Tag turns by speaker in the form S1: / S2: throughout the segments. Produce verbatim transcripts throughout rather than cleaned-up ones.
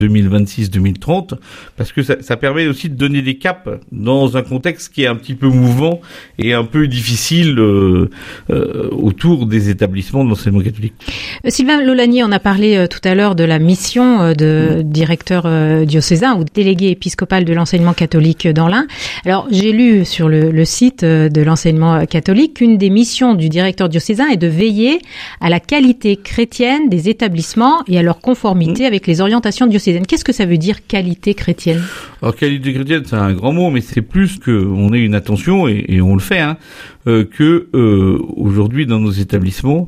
S1: deux mille vingt-six deux mille trente, parce que ça, ça permet aussi de donner des caps dans un contexte qui est un petit peu mouvant et un peu difficile euh, euh, autour des établissements de l'enseignement catholique.
S2: Euh, Sylvain Lolanier, on a parlé euh, tout à l'heure de la mission euh, de mmh. directeur euh, diocésain ou délégué épiscopal de l'enseignement catholique dans l'Ain. Alors, j'ai lu sur le, le site euh, de l'enseignement catholique qu'une des missions du directeur diocésain est de veiller à la qualité chrétienne des établissements et à leur conformité mmh. avec les orientations diocésaines. Qu'est-ce que ça veut dire qualité chrétienne ?
S1: Alors qualité chrétienne, c'est un grand mot, mais c'est plus qu'on ait une attention, et, et on le fait, hein, euh, que euh, aujourd'hui dans nos établissements,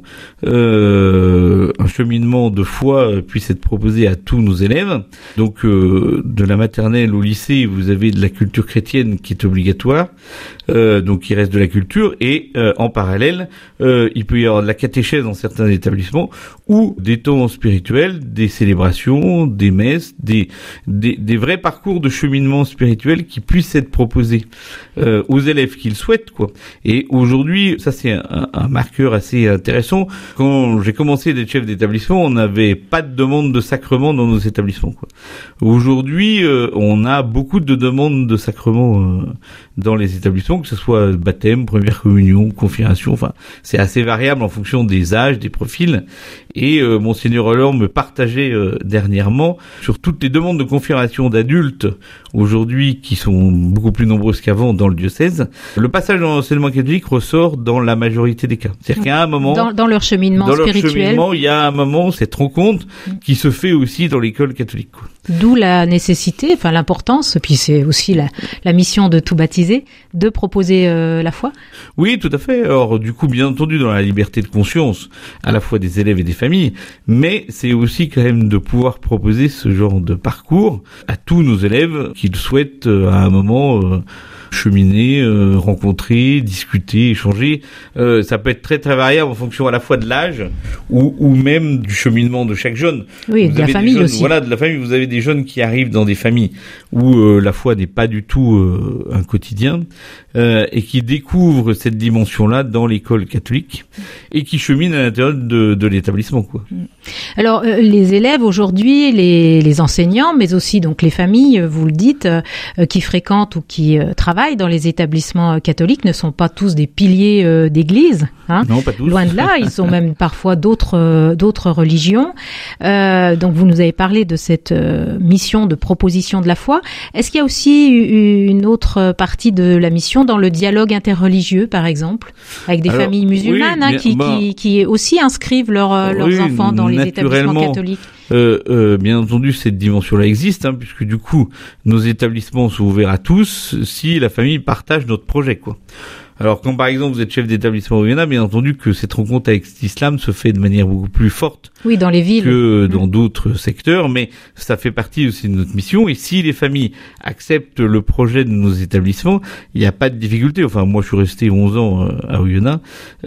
S1: euh, un cheminement de foi puisse être proposé à tous nos élèves. Donc euh, de la maternelle au lycée, vous avez de la culture chrétienne qui est obligatoire, euh, donc il reste de la culture, et euh, en parallèle, euh, il peut y avoir de la catéchèse dans certains établissements, ou des temps spirituels, des célébrations, des messes, des, des, des vrais parcours de cheminement spirituel qui puissent être proposés euh, aux élèves qui le souhaitent, quoi. Et aujourd'hui, ça c'est un, un marqueur assez intéressant. Quand j'ai commencé d'être chef d'établissement, on n'avait pas de demande de sacrement dans nos établissements, quoi. Aujourd'hui, euh, on a beaucoup de demandes de sacrement euh, dans les établissements, que ce soit baptême, première communion, confirmation, enfin, c'est assez variable en fonction des âges, des profils. Et euh, Monseigneur Hollande me partageait euh, dernièrement sur toutes les demandes de confirmation d'adultes aujourd'hui qui sont beaucoup plus nombreuses qu'avant dans le diocèse. Le passage dans l'enseignement catholique ressort dans la majorité des cas. C'est-à-dire qu'à un moment,
S2: dans, dans leur cheminement
S1: dans
S2: spirituel,
S1: leur cheminement, il y a un moment cette rencontre qui se fait aussi dans l'école catholique, quoi.
S2: D'où la nécessité, enfin l'importance, puis c'est aussi la, la mission de tout baptiser, de proposer euh, la foi.
S1: Oui, tout à fait. Alors du coup, bien entendu, dans la liberté de conscience, à la fois des élèves et des familles, mais c'est aussi quand même de pouvoir proposer ce genre de parcours à tous nos élèves qui le souhaitent euh, à un moment euh, cheminer, euh, rencontrer, discuter, échanger. Euh, ça peut être très très variable en fonction à la fois de l'âge ou, ou même du cheminement de chaque jeune.
S2: Oui, vous de la famille
S1: jeunes,
S2: aussi.
S1: Voilà, de la famille. Vous avez des jeunes qui arrivent dans des familles où euh, la foi n'est pas du tout euh, un quotidien euh, et qui découvrent cette dimension-là dans l'école catholique et qui cheminent à l'intérieur de, de l'établissement, quoi.
S2: Alors, euh, les élèves aujourd'hui, les, les enseignants, mais aussi donc les familles, vous le dites, euh, qui fréquentent ou qui euh, travaillent dans les établissements catholiques ne sont pas tous des piliers euh, d'église, hein.
S1: Non, pas tous.
S2: Loin de là, ils ont même parfois d'autres euh, d'autres religions. Euh, donc, vous nous avez parlé de cette euh, mission de proposition de la foi. Est-ce qu'il y a aussi une autre partie de la mission dans le dialogue interreligieux, par exemple, avec des
S1: Alors,
S2: familles musulmanes,
S1: oui,
S2: hein,
S1: bien,
S2: qui,
S1: bah,
S2: qui qui aussi inscrivent leurs leurs
S1: oui,
S2: enfants dans les établissements catholiques?
S1: Euh, euh, bien entendu, cette dimension-là existe, hein, puisque du coup, nos établissements sont ouverts à tous si la famille partage notre projet, quoi. Alors, quand par exemple vous êtes chef d'établissement au Oyonnax, bien entendu que cette rencontre avec l'islam se fait de manière beaucoup plus forte,
S2: oui, dans les villes,
S1: que dans mmh. d'autres secteurs, mais ça fait partie aussi de notre mission. Et si les familles acceptent le projet de nos établissements, il n'y a pas de difficulté. Enfin, moi, je suis resté onze ans à Oyonnax,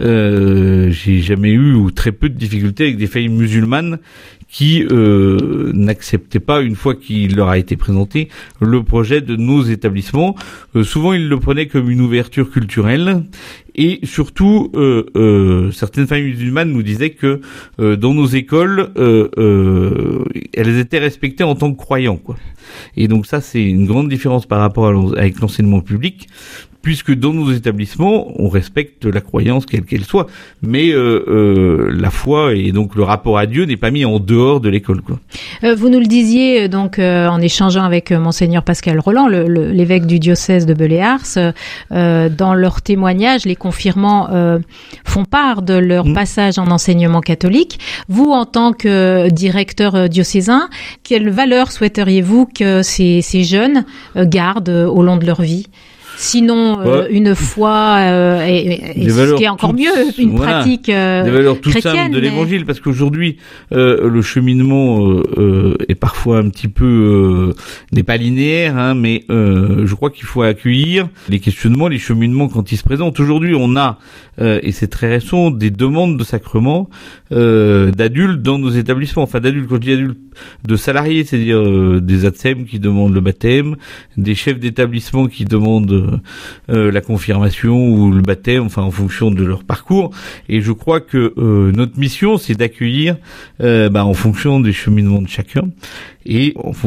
S1: euh, j'ai jamais eu ou très peu de difficultés avec des familles musulmanes qui euh, n'acceptaient pas, une fois qu'il leur a été présenté, le projet de nos établissements. Euh, souvent, ils le prenaient comme une ouverture culturelle. Et surtout, euh, euh, certaines familles musulmanes nous disaient que euh, dans nos écoles, euh, euh, elles étaient respectées en tant que croyants, quoi. Et donc ça, c'est une grande différence par rapport à avec l'enseignement public, puisque dans nos établissements, on respecte la croyance quelle qu'elle soit, mais euh, euh, la foi et donc le rapport à Dieu n'est pas mis en dehors de l'école, quoi.
S2: Euh, vous nous le disiez donc euh, en échangeant avec euh, Monseigneur Pascal Roland, le, le, l'évêque du diocèse de Belley-Ars, euh, dans leur témoignage, les confirmants euh, font part de leur mmh. passage en enseignement catholique. Vous, en tant que directeur diocésain, quelle valeur souhaiteriez-vous que ces, ces jeunes euh, gardent euh, au long de leur vie ? Sinon, euh, ouais. une foi, euh, et, et ce qui est encore
S1: toutes,
S2: mieux, une
S1: voilà,
S2: pratique euh,
S1: des valeurs toutes
S2: chrétienne,
S1: simples de
S2: mais...
S1: l'évangile, parce qu'aujourd'hui, euh, le cheminement euh, euh, est parfois un petit peu, euh, n'est pas linéaire, hein, mais euh, je crois qu'il faut accueillir les questionnements, les cheminements quand ils se présentent. Aujourd'hui, on a, euh, et c'est très récent, des demandes de sacrement euh, d'adultes dans nos établissements. Enfin, d'adultes, quand je dis adultes, de salariés, c'est-à-dire euh, des A T S E M qui demandent le baptême, des chefs d'établissement qui demandent euh, la confirmation ou le baptême, enfin en fonction de leur parcours. Et je crois que euh, notre mission, c'est d'accueillir euh, bah, en fonction des cheminements de chacun et en